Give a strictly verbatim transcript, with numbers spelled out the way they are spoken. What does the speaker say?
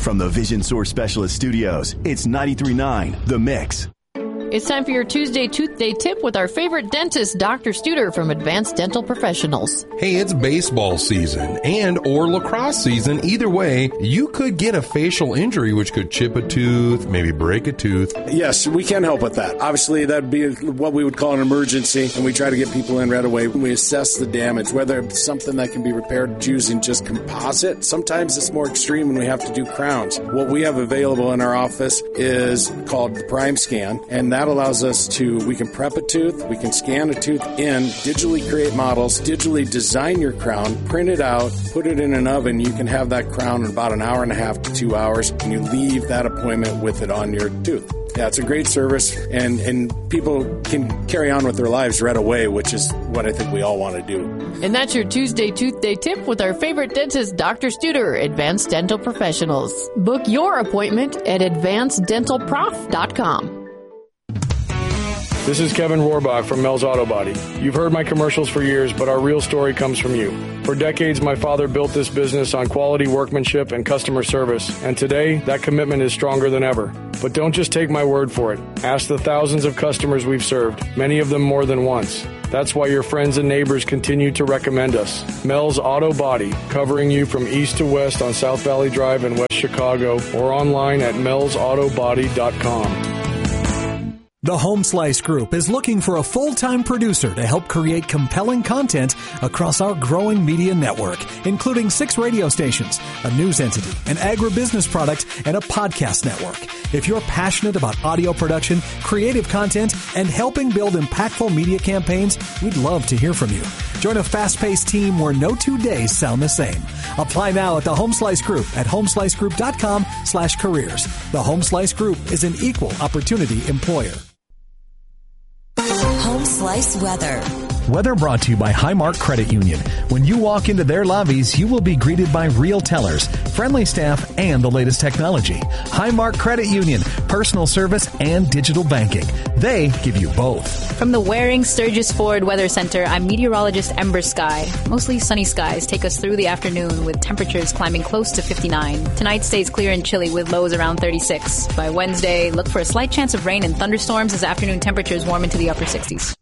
From the Vision Source Specialist Studios, it's ninety-three point nine The Mix. It's time for your Tuesday Tooth Day tip with our favorite dentist, Doctor Studer from Advanced Dental Professionals. Hey, it's baseball season and or lacrosse season. Either way, you could get a facial injury which could chip a tooth, maybe break a tooth. Yes, we can help with that. Obviously, that would be what we would call an emergency, and we try to get people in right away. We assess the damage, whether it's something that can be repaired using just composite. Sometimes it's more extreme when we have to do crowns. What we have available in our office is called the Prime Scan, and that That allows us to, we can prep a tooth, we can scan a tooth in, digitally create models, digitally design your crown, print it out, put it in an oven. You can have that crown in about an hour and a half to two hours, and you leave that appointment with it on your tooth. Yeah, it's a great service, and, and people can carry on with their lives right away, which is what I think we all want to do. And that's your Tuesday Tooth Day tip with our favorite dentist, Doctor Studer, Advanced Dental Professionals. Book your appointment at advanced dental prof dot com. This is Kevin Rohrbach from Mel's Auto Body. You've heard my commercials for years, but our real story comes from you. For decades, my father built this business on quality workmanship and customer service, and today, that commitment is stronger than ever. But don't just take my word for it. Ask the thousands of customers we've served, many of them more than once. That's why your friends and neighbors continue to recommend us. Mel's Auto Body, covering you from east to west on South Valley Drive in West Chicago, or online at mels auto body dot com. The Home Slice Group is looking for a full-time producer to help create compelling content across our growing media network, including six radio stations, a news entity, an agribusiness product, and a podcast network. If you're passionate about audio production, creative content, and helping build impactful media campaigns, we'd love to hear from you. Join a fast-paced team where no two days sound the same. Apply now at the Home Slice Group at homeslicegroup dot com slash careers. The Home Slice Group is an equal opportunity employer. Home Slice Weather. Weather brought to you by Highmark Credit Union. When you walk into their lobbies, you will be greeted by real tellers, friendly staff, and the latest technology. Highmark Credit Union, personal service and digital banking. They give you both. From the Waring Sturgis Ford Weather Center, I'm meteorologist Ember Sky. Mostly sunny skies take us through the afternoon with temperatures climbing close to fifty-nine. Tonight stays clear and chilly with lows around thirty-six. By Wednesday, look for a slight chance of rain and thunderstorms as afternoon temperatures warm into the upper sixties.